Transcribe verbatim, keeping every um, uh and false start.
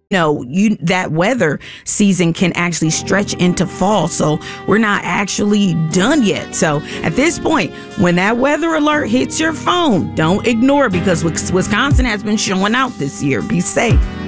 know, you that weather season can actually stretch into fall. So we're not actually done yet. So at this point, when that weather alert hits your phone, don't ignore it because Wisconsin has been showing out this year. Be safe.